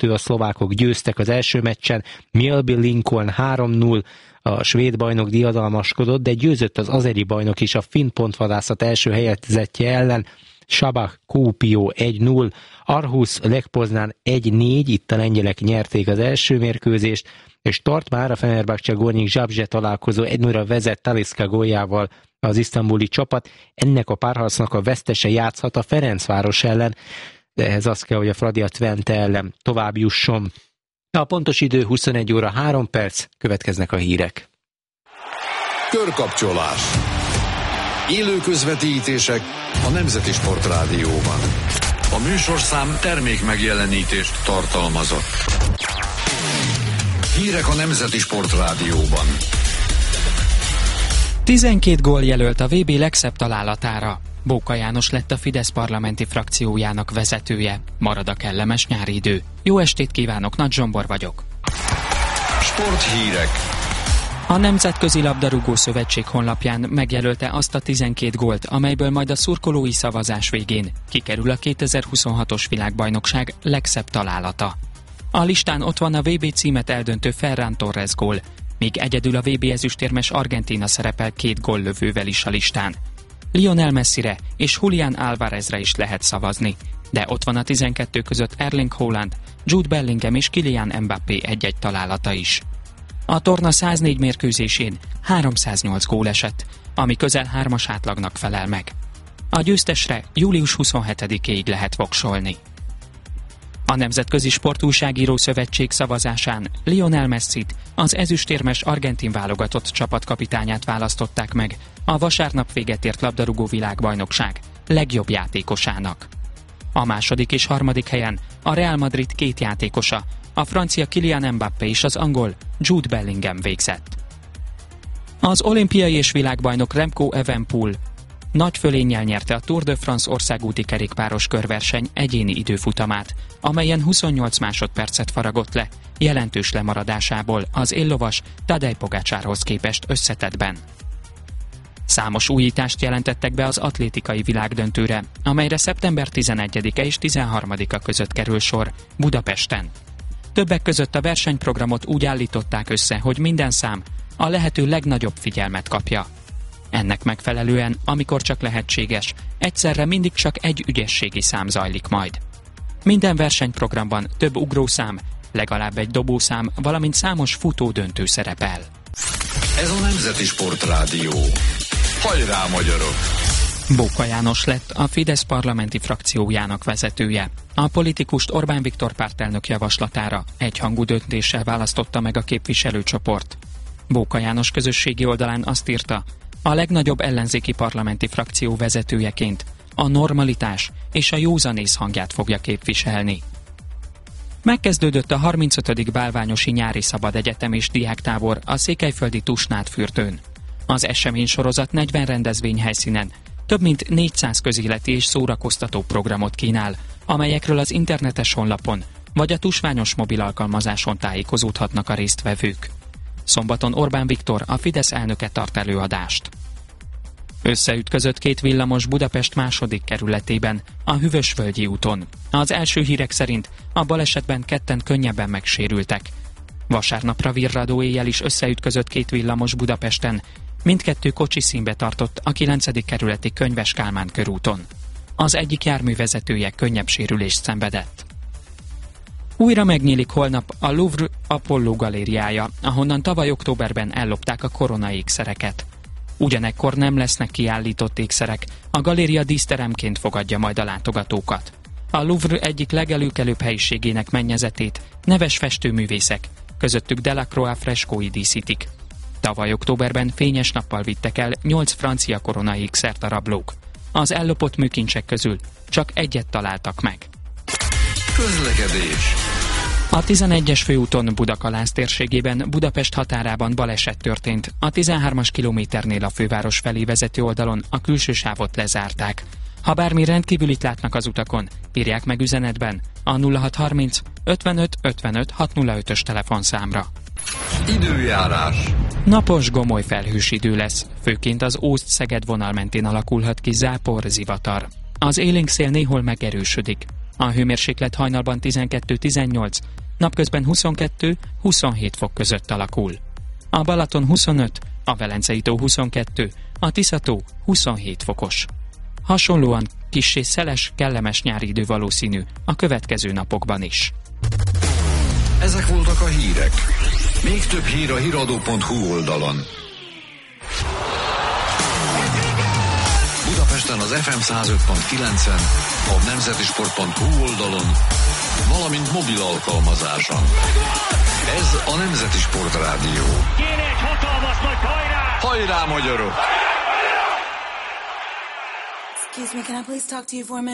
2, a szlovákok győztek az első meccsen, Mjölby Lincoln 3-0, a svéd bajnok diadalmaskodott, de győzött az azeri bajnok is a finn pontvadászat első helyezettje ellen, Sabah Kuopio 1-0, Aarhus Lech Poznan 1-4, itt a lengyelek nyerték az első mérkőzést, és tart már a Fenerbahce Gornik Zabrze találkozó, 1-0-ra vezet Talisca góljával az isztambuli csapat. Ennek a párharcnak a vesztese játszhat a Ferencváros ellen, de ehhez az kell, hogy a Fradi Twente ellen tovább jusson. A pontos idő 21 óra 3 perc, következnek a hírek. Körkapcsolás. Élő közvetítések a Nemzeti Sportrádióban. A műsorszám termék megjelenítést tartalmazott. Hírek a Nemzeti Sportrádióban. 12 gól jelölt a VB legszebb találatára. Bóka János lett a Fidesz parlamenti frakciójának vezetője. Marad a kellemes nyári idő. Jó estét kívánok, Nagy Zsombor vagyok. Sporthírek. A Nemzetközi Labdarúgó Szövetség honlapján megjelölte azt a 12 gólt, amelyből majd a szurkolói szavazás végén kikerül a 2026-os világbajnokság legszebb találata. A listán ott van a VB címet eldöntő Ferran Torres gól, míg egyedül a VB ezüstérmes Argentína szerepel 2 góllövővel is a listán. Lionel Messire és Julián Álvarezre is lehet szavazni, de ott van a 12 között Erling Haaland, Jude Bellingham és Kylian Mbappé egy-egy találata is. A torna 104 mérkőzésén 308 gól esett, ami közel 3-as átlagnak felel meg. A győztesre július 27-ig lehet voksolni. A Nemzetközi Sportújságíró Szövetség szavazásán Lionel Messit, az ezüstérmes argentin válogatott csapatkapitányát választották meg a vasárnap véget ért labdarúgó világbajnokság legjobb játékosának. A második és harmadik helyen a Real Madrid 2 játékosa, a francia Kylian Mbappé és az angol Jude Bellingham végzett. Az olimpiai és világbajnok Remco Evenepoel nagy fölénnyel nyerte a Tour de France országúti kerékpáros körverseny egyéni időfutamát, amelyen 28 másodpercet faragott le, jelentős lemaradásából az éllovas Tadej Pogačarhoz képest összetettben. Számos újítást jelentettek be az atlétikai világdöntőre, amelyre szeptember 11-e és 13-a között kerül sor Budapesten. Többek között a versenyprogramot úgy állították össze, hogy minden szám a lehető legnagyobb figyelmet kapja. Ennek megfelelően, amikor csak lehetséges, egyszerre mindig csak egy ügyességi szám zajlik majd. Minden versenyprogramban több ugrószám, legalább egy dobószám, valamint számos futódöntő szerepel. Ez a Nemzeti Sportrádió. Hajrá, magyarok! Bóka János lett a Fidesz parlamenti frakciójának vezetője. A politikust Orbán Viktor pártelnök javaslatára egyhangú döntéssel választotta meg a képviselőcsoport. Bóka János közösségi oldalán azt írta, a legnagyobb ellenzéki parlamenti frakció vezetőjeként a normalitás és a józanész hangját fogja képviselni. Megkezdődött a 35. Bálványosi Nyári Szabad Egyetem és Diáktábor a székelyföldi Tusnádfürdőn. Az eseménysorozat 40 rendezvényhelyszínen több mint 400 közéleti és szórakoztató programot kínál, amelyekről az internetes honlapon vagy a tusványos mobil alkalmazáson tájékozódhatnak a résztvevők. Szombaton Orbán Viktor, a Fidesz elnöke tart előadást. Összeütközött 2 villamos Budapest második kerületében, a Hűvösvölgyi úton. Az első hírek szerint a balesetben 2 könnyebben megsérültek. Vasárnapra virradó éjjel is összeütközött 2 villamos Budapesten, mindkettő kocsiszínbe tartott a 9. kerületi Könyves Kálmán körúton. Az egyik járművezetője könnyebb sérülést szenvedett. Újra megnyílik holnap a Louvre Apollo galériája, ahonnan tavaly októberben ellopták a koronaékszereket. Ugyanekkor nem lesznek kiállított ékszerek, a galéria díszteremként fogadja majd a látogatókat. A Louvre egyik legelőkelőbb helyiségének mennyezetét neves festőművészek, közöttük Delacroix freskói díszítik. Tavaly októberben fényes nappal vittek el 8 francia koronaékszert a rablók. Az ellopott műkincsek közül csak egyet találtak meg. Közlekedés. A 11-es főúton Budakalász térségében Budapest határában baleset történt. A 13-as kilométernél a főváros felé vezető oldalon a külső sávot lezárták. Ha bármi rendkívülit látnak az utakon, írják meg üzenetben a 0630 55 55 605-ös telefonszámra. Időjárás. Napos, gomoly felhős idő lesz, főként az Ózd-Szeged vonal mentén alakulhat ki zápor, zivatar. Az élénk szél néhol megerősödik. A hőmérséklet hajnalban 12-18, napközben 22-27 fok között alakul. A Balaton 25, a Velencei-tó 22, a Tisza-tó 27 fokos. Hasonlóan kissé szeles, kellemes nyári idő valószínű a következő napokban is. Ezek voltak a hírek. Még több hír a hiradó.hu oldalon. Budapesten az FM 105.9-en, a nemzetisport.hu oldalon, valamint mobil alkalmazáson. Ez a Nemzeti Sport Rádió. Kéne egy hatalmas nagy hajrá! Hajrá, magyarok! Excuse me, can I please talk to you for a minute?